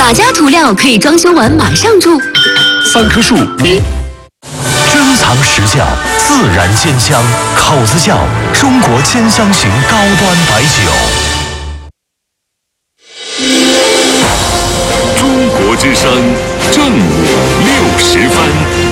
哪家涂料可以装修完马上住 ？3棵树，你珍藏实窖，自然鲜香，口子窖，中国兼香型高端白酒。 中国之声，正午60分。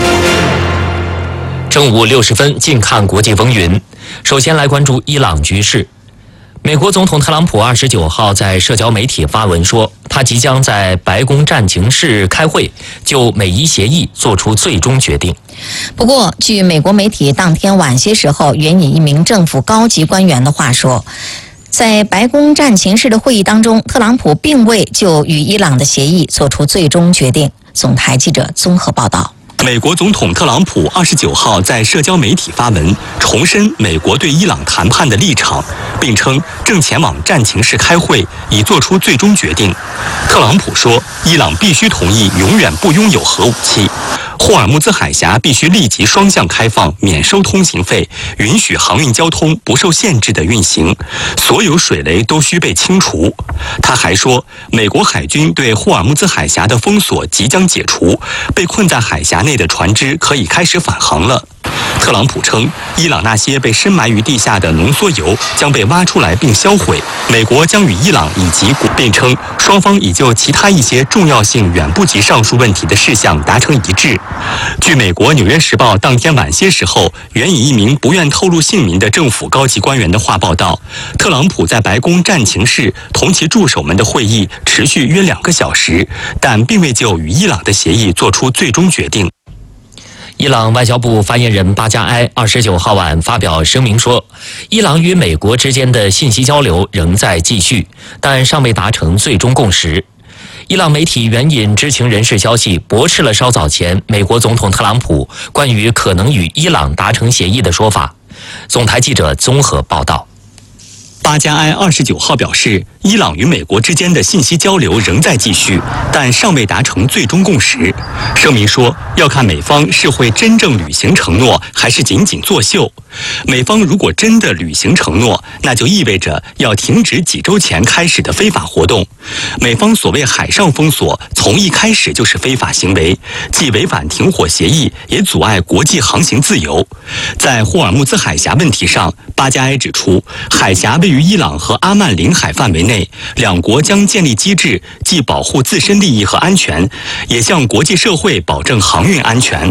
正午60分，近看国际风云。首先来关注伊朗局势。美国总统特朗普29号在社交媒体发文说，他即将在白宫战情室开会，就美伊协议做出最终决定。 不过，据美国媒体当天晚些时候援引一名政府高级官员的话说，在白宫战情室的会议当中，特朗普并未就与伊朗的协议做出最终决定。总台记者综合报道。 美国总统特朗普29号在社交媒体发文，重申美国对伊朗谈判的立场，并称正前往战情室开会，以做出最终决定。特朗普说，伊朗必须同意永远不拥有核武器，霍尔木兹海峡必须立即双向开放，免收通行费，允许航运交通不受限制的运行，所有水雷都需被清除。他还说，美国海军对霍尔木兹海峡的封锁即将解除，被困在海峡内的船只可以开始返航了。特朗普称，伊朗那些被深埋于地下的浓缩铀将被挖出来并销毁，美国将与伊朗以及并称双方已就其他一些重要性远不及上述问题的事项达成一致。据美国《纽约时报》当天晚些时候援引一名不愿透露姓名的政府高级官员的话报道，特朗普在白宫战情室同其助手们的会议持续约2个小时，但并未就与伊朗的协议做出最终决定。 伊朗外交部发言人巴加埃29号晚发表声明说，伊朗与美国之间的信息交流仍在继续，但尚未达成最终共识。伊朗媒体援引知情人士消息，驳斥了稍早前美国总统特朗普关于可能与伊朗达成协议的说法。总台记者综合报道。 巴加埃29号表示，伊朗与美国之间的信息交流仍在继续，但尚未达成最终共识。声明说，要看美方是会真正履行承诺，还是仅仅作秀。美方如果真的履行承诺，那就意味着要停止几周前开始的非法活动。美方所谓海上封锁，从一开始就是非法行为，既违反停火协议，也阻碍国际航行自由。在霍尔木兹海峡问题上，巴加埃指出，海峡位于伊朗和阿曼领海范围内，两国将建立机制，既保护自身利益和安全，也向国际社会保证航运安全。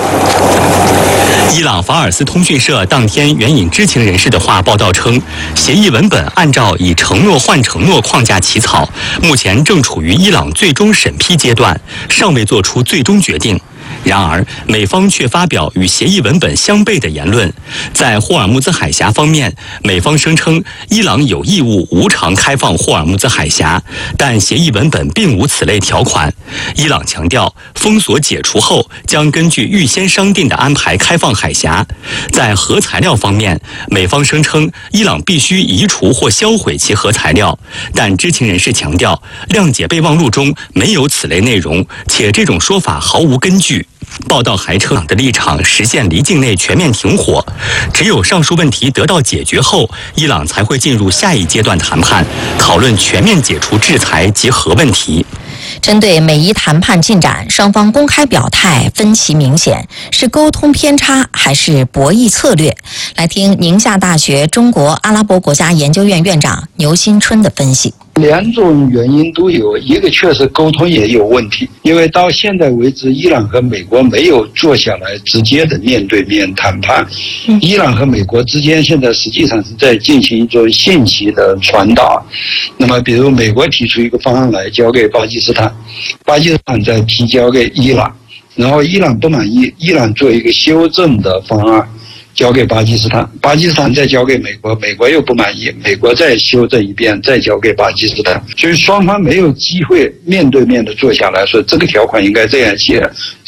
伊朗法尔斯通讯社当天援引知情人士的话报道称，协议文本按照以承诺换承诺框架起草，目前正处于伊朗最终审批阶段，尚未做出最终决定。然而，美方却发表与协议文本相悖的言论。在霍尔木兹海峡方面，美方声称伊朗有义务无偿开放霍尔木兹海峡，但协议文本并无此类条款。伊朗强调，封锁解除后将根据预先商定的安排开放海峡。在核材料方面，美方声称伊朗必须移除或销毁其核材料，但知情人士强调，谅解备忘录中没有此类内容，且这种说法毫无根据。报道还称，伊朗的立场实现离境内全面停火，只有上述问题得到解决后，伊朗才会进入下一阶段谈判，讨论全面解除制裁及核问题。 针对美伊谈判进展，双方公开表态分歧明显，是沟通偏差还是博弈策略？来听宁夏大学中国阿拉伯国家研究院院长牛新春的分析。 2种原因都有，一个确实沟通也有问题，因为到现在为止，伊朗和美国没有坐下来直接的面对面谈判。伊朗和美国之间现在实际上是在进行一种信息的传达。那么，比如美国提出一个方案来交给巴基斯坦，巴基斯坦再提交给伊朗，然后伊朗不满意，伊朗做一个修正的方案交给巴基斯坦，巴基斯坦再交给美国，美国又不满意，美国再修正一遍，再交给巴基斯坦，所以双方没有机会面对面的坐下来说这个条款应该这样写，